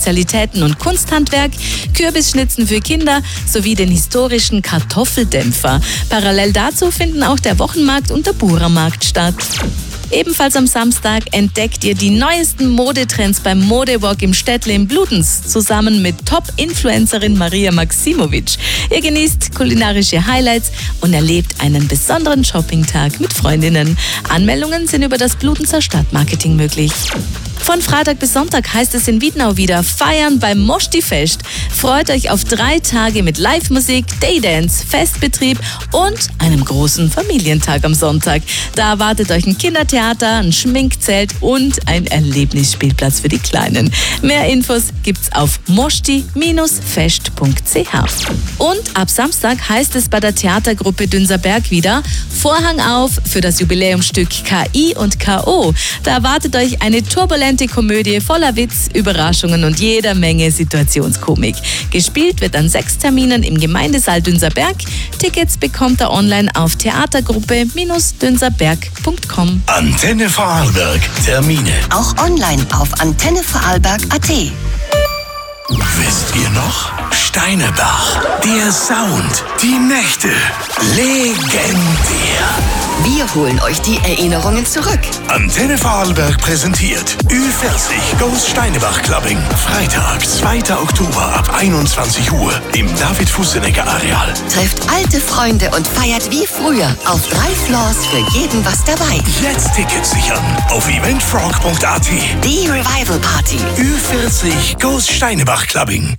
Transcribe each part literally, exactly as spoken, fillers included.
Spezialitäten und Kunsthandwerk, Kürbisschnitzen für Kinder sowie den historischen Kartoffeldämpfer. Parallel dazu finden auch der Wochenmarkt und der Burermarkt statt. Ebenfalls am Samstag entdeckt ihr die neuesten Modetrends beim Modewalk im Städtle in Bludenz zusammen mit Top-Influencerin Maria Maximovic. Ihr genießt kulinarische Highlights und erlebt einen besonderen Shoppingtag mit Freundinnen. Anmeldungen sind über das Bludenzer Stadtmarketing möglich. Von Freitag bis Sonntag heißt es in Wiednau wieder Feiern beim Moschti-Fest. Freut euch auf drei Tage mit Live-Musik, Daydance, Festbetrieb und einem großen Familientag am Sonntag. Da erwartet euch ein Kindertheater, ein Schminkzelt und ein Erlebnisspielplatz für die Kleinen. Mehr Infos gibt's auf moschti fest punkt c h. Und ab Samstag heißt es bei der Theatergruppe Dünserberg wieder Vorhang auf für das Jubiläumsstück K I und K O. Da erwartet euch eine turbulente Komödie voller Witz, Überraschungen und jeder Menge Situationskomik. Gespielt wird an sechs Terminen im Gemeindesaal Dünserberg. Tickets bekommt ihr online auf theatergruppe dünserberg punkt com. Antenne Vorarlberg. Termine. Auch online auf antenne vorarlberg punkt a t. Wisst ihr noch? Steinebach. Der Sound. Die Nächte. Legendär. Wir holen euch die Erinnerungen zurück. Antenne Vorarlberg präsentiert Ü vierzig Goes Steinebach Clubbing. Freitag, zweiter Oktober ab einundzwanzig Uhr im David-Fussenegger-Areal. Trifft alte Freunde und feiert wie früher auf drei Floors für jeden was dabei. Jetzt Tickets sichern auf eventfrog punkt a t. Die Revival Party. Ü vierzig Goes Steinebach Clubbing.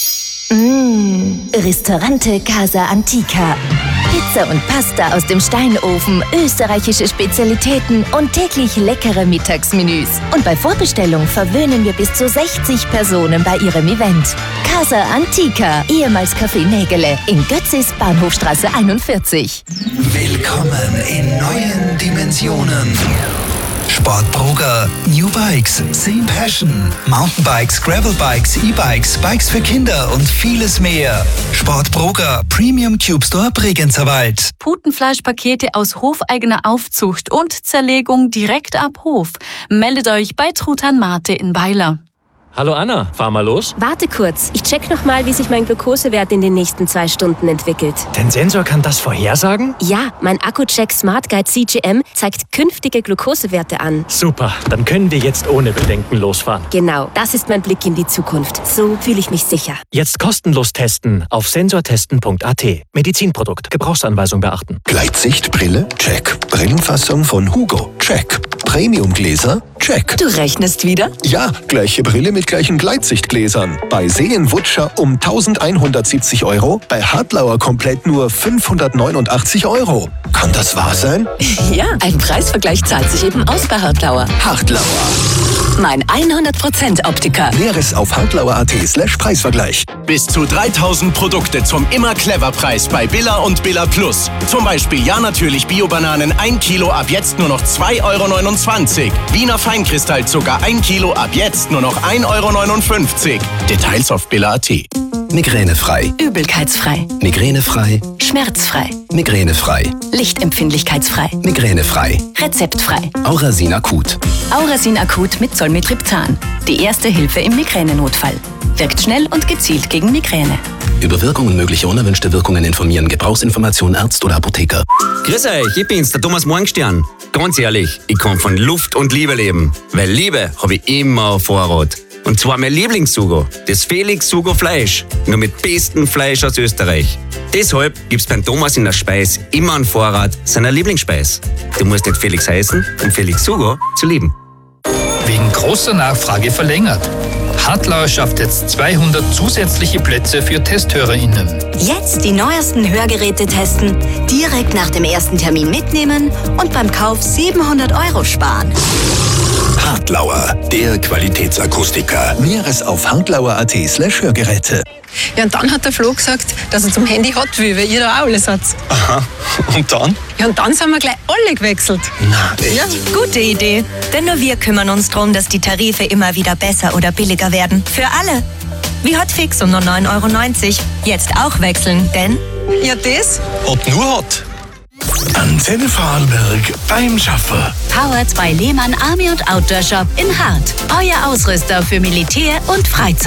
Mmh, Ristorante Casa Antica. Pizza und Pasta aus dem Steinofen, österreichische Spezialitäten und täglich leckere Mittagsmenüs. Und bei Vorbestellung verwöhnen wir bis zu sechzig Personen bei ihrem Event. Casa Antica, ehemals Café Nägele, in Götzis, Bahnhofstraße einundvierzig. Willkommen in neuen Dimensionen. Sportbroker, New Bikes, Same Passion, Mountainbikes, Gravelbikes, E-Bikes, Bikes für Kinder und vieles mehr. Sportbroker, Premium Cube Store Bregenzerwald. Putenfleischpakete aus hofeigener Aufzucht und Zerlegung direkt ab Hof. Meldet euch bei Truthahn Mate in Weiler. Hallo Anna, fahr mal los. Warte kurz, ich check noch mal, wie sich mein Glukosewert in den nächsten zwei Stunden entwickelt. Der Sensor kann das vorhersagen? Ja, mein Akku-Check Smart Guide C G M zeigt künftige Glukosewerte an. Super, dann können wir jetzt ohne Bedenken losfahren. Genau, das ist mein Blick in die Zukunft. So fühle ich mich sicher. Jetzt kostenlos testen auf sensortesten punkt a t. Medizinprodukt, Gebrauchsanweisung beachten. Gleitsichtbrille? Check. Brillenfassung von Hugo? Check. Premiumgläser? Check. Du rechnest wieder? Ja, gleiche Brille mit gleichen Gleitsichtgläsern. Bei Seenwutscher um eintausendeinhundertsiebzig Euro, bei Hartlauer komplett nur fünfhundertneunundachtzig Euro. Kann das wahr sein? Ja, ein Preisvergleich zahlt sich eben aus bei Hartlauer. Hartlauer. Mein hundert Prozent Optiker. Näheres auf hartlauer punkt a t slash Preisvergleich. Bis zu dreitausend Produkte zum Immer-Clever-Preis bei Billa und Billa Plus. Zum Beispiel ja natürlich Bio-Bananen ein Kilo ab jetzt nur noch zwei Euro neunundzwanzig. Wiener Feinkristallzucker ein Kilo ab jetzt nur noch ein Euro neunundfünfzig. Details auf billa punkt a t. Migränefrei. Übelkeitsfrei. Migränefrei. Schmerzfrei. Migränefrei. Lichtempfindlichkeitsfrei. Migränefrei. Rezeptfrei. Aurasin Akut. Aurasin Akut mit Zolmitriptan. Die erste Hilfe im Migränenotfall. Wirkt schnell und gezielt gegen Migräne. Über Wirkung und mögliche unerwünschte Wirkungen informieren. Gebrauchsinformation Arzt oder Apotheker. Grüß euch, ich bin's, der Thomas Morgenstern. Ganz ehrlich, ich kann von Luft und Liebe leben. Weil Liebe habe ich immer auf Vorrat. Und zwar mein Lieblingssugo, das Felix Sugo Fleisch. Nur mit bestem Fleisch aus Österreich. Deshalb gibt's beim Thomas in der Speis immer einen Vorrat seiner Lieblingsspeis. Du musst nicht Felix heißen, um Felix Sugo zu lieben. Wegen großer Nachfrage verlängert. Hartlauer schafft jetzt zweihundert zusätzliche Plätze für TesthörerInnen. Jetzt die neuesten Hörgeräte testen, direkt nach dem ersten Termin mitnehmen und beim Kauf siebenhundert Euro sparen. Hartlauer, der Qualitätsakustiker. Näheres auf hartlauer punkt a t slash Hörgeräte. Ja, und dann hat der Flo gesagt, dass er zum Handy hat will, weil ihr da auch alles habt. Aha, und dann? Ja, und dann sind wir gleich alle gewechselt. Na, echt? Ja, gute Idee. Denn nur wir kümmern uns darum, dass die Tarife immer wieder besser oder billiger werden. Für alle. Wie Hotfix um nur neun Euro neunzig. Jetzt auch wechseln, denn... Ja, das? Ob nur Hot. Antenne Vorarlberg beim Schaffer. Powered bei Lehmann Army und Outdoor Shop in Hart. Euer Ausrüster für Militär und Freizeit.